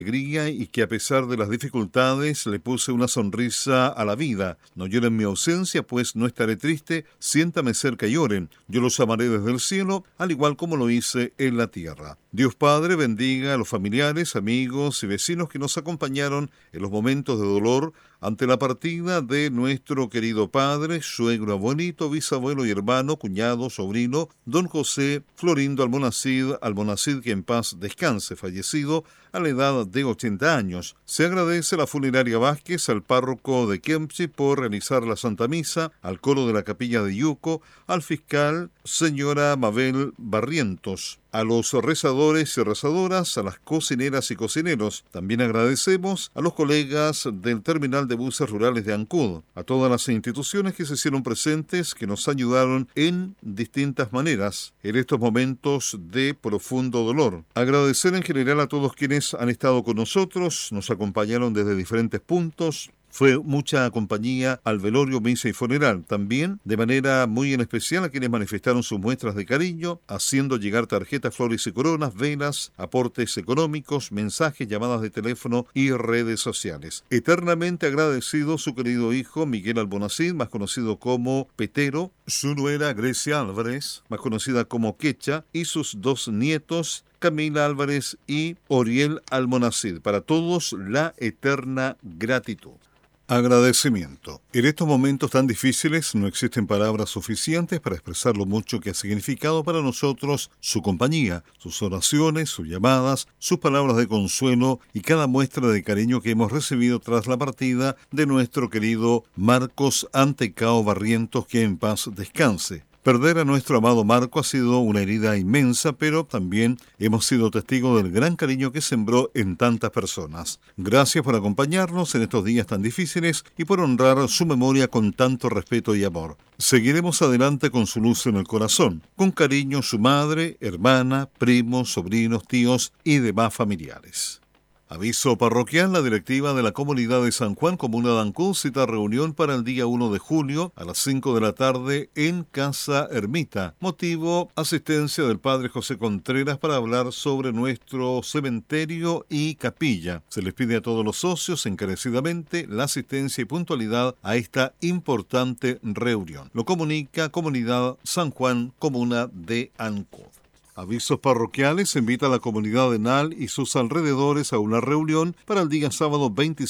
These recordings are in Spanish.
alegría y que a pesar de las dificultades le puse una sonrisa a la vida. No lloren mi ausencia, pues no estaré triste, siéntame cerca y oren. Yo los amaré desde el cielo, al igual como lo hice en la tierra. Dios Padre bendiga a los familiares, amigos y vecinos que nos acompañaron en los momentos de dolor ante la partida de nuestro querido padre, suegro, abuelito, bisabuelo y hermano, cuñado, sobrino, don José Florindo Almonacid, que en paz descanse, fallecido a la edad de 80 años. Se agradece a la funeraria Vázquez, al párroco de Kempsey por realizar la Santa Misa, al coro de la capilla de Yuco, al fiscal señora Mabel Barrientos, a los rezadores y rezadoras, a las cocineras y cocineros. También agradecemos a los colegas del terminal de buses rurales de Ancud, a todas las instituciones que se hicieron presentes, que nos ayudaron en distintas maneras en estos momentos de profundo dolor. Agradecer en general a todos quienes han estado con nosotros, nos acompañaron desde diferentes puntos. Fue mucha compañía al velorio, misa y funeral. También, de manera muy en especial, a quienes manifestaron sus muestras de cariño, haciendo llegar tarjetas, flores y coronas, velas, aportes económicos, mensajes, llamadas de teléfono y redes sociales. Eternamente agradecido su querido hijo Miguel Almonacid, más conocido como Petero, su nuera Grecia Álvarez, más conocida como Quecha, y sus dos nietos, Camila Álvarez y Oriel Almonacid. Para todos, la eterna gratitud. Agradecimiento. En estos momentos tan difíciles no existen palabras suficientes para expresar lo mucho que ha significado para nosotros su compañía, sus oraciones, sus llamadas, sus palabras de consuelo y cada muestra de cariño que hemos recibido tras la partida de nuestro querido Marcos Antecao Barrientos, que en paz descanse. Perder a nuestro amado Marco ha sido una herida inmensa, pero también hemos sido testigos del gran cariño que sembró en tantas personas. Gracias por acompañarnos en estos días tan difíciles y por honrar su memoria con tanto respeto y amor. Seguiremos adelante con su luz en el corazón. Con cariño, su madre, hermana, primos, sobrinos, tíos y demás familiares. Aviso parroquial: la directiva de la Comunidad de San Juan, Comuna de Ancud, cita reunión para el día 1 de julio a las 5 de la tarde en Casa Ermita. Motivo: asistencia del Padre José Contreras para hablar sobre nuestro cementerio y capilla. Se les pide a todos los socios encarecidamente la asistencia y puntualidad a esta importante reunión. Lo comunica Comunidad San Juan, Comuna de Ancud. Avisos parroquiales: invita a la comunidad de Nal y sus alrededores a una reunión para el día sábado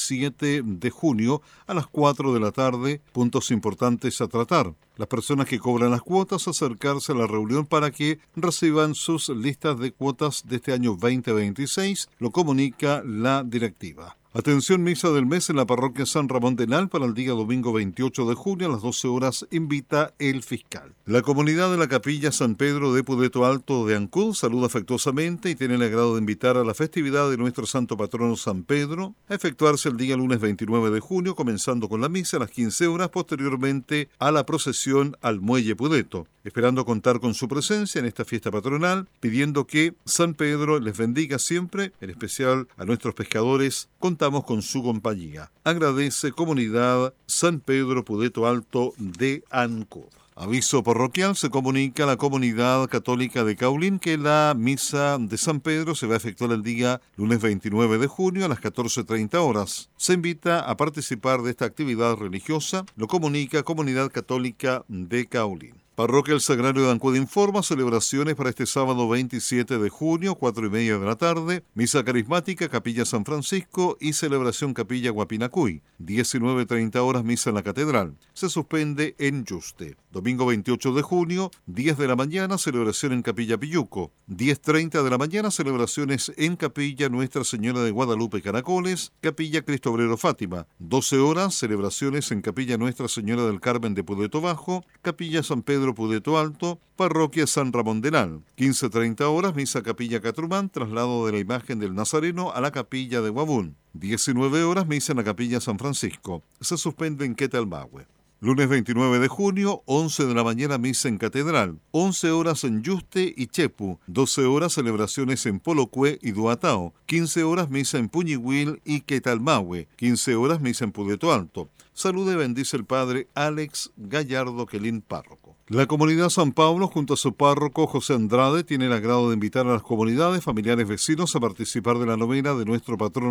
27 de junio a las 4 de la tarde. Puntos importantes a tratar: las personas que cobran las cuotas, acercarse a la reunión para que reciban sus listas de cuotas de este año 2026, lo comunica la directiva. Atención, misa del mes en la parroquia San Ramón de Nal para el día domingo 28 de junio a las 12 horas, invita el fiscal. La comunidad de la capilla San Pedro de Pudeto Alto de Ancud saluda afectuosamente y tiene el agrado de invitar a la festividad de nuestro santo patrono San Pedro, a efectuarse el día lunes 29 de junio, comenzando con la misa a las 15 horas, posteriormente a la procesión al Muelle Pudeto, esperando contar con su presencia en esta fiesta patronal, pidiendo que San Pedro les bendiga siempre, en especial a nuestros pescadores. Contamos con su compañía. Agradece Comunidad San Pedro Pudeto Alto de Ancud. Aviso parroquial: se comunica a la comunidad católica de Caulín que la misa de San Pedro se va a efectuar el día lunes 29 de junio a las 14:30 horas. Se invita a participar de esta actividad religiosa, lo comunica Comunidad Católica de Caulín. Parroquia El Sagrario de Ancud informa celebraciones para este sábado 27 de junio, 4:30 de la tarde, misa carismática, Capilla San Francisco y celebración Capilla Guapinacuy. 19:30 horas, misa en la Catedral. Se suspende en Yuste. Domingo 28 de junio, 10 de la mañana, celebración en Capilla Piyuco. 10:30 de la mañana, celebraciones en Capilla Nuestra Señora de Guadalupe Caracoles, Capilla Cristo Obrero Fátima. 12 horas, celebraciones en Capilla Nuestra Señora del Carmen de Pudeto Bajo, Capilla San Pedro Pudeto Alto, Parroquia San Ramón de Nal. 15:30 horas, misa Capilla Catrumán, traslado de la imagen del Nazareno a la Capilla de Guabún. 19 horas, misa en la Capilla San Francisco. Se suspende en Quetalmahue. Lunes 29 de junio, 11 de la mañana, misa en Catedral. 11 horas en Yuste y Chepu. 12 horas, celebraciones en Polocué y Duatao. 15 horas, misa en Puñihuil y Quetalmahue. 15 horas, misa en Pudeto Alto. Saluda y bendice el padre Alex Gallardo Quelín, párroco. La comunidad San Pablo, junto a su párroco José Andrade, tiene el agrado de invitar a las comunidades, familiares, vecinos a participar de la novena de nuestro patrón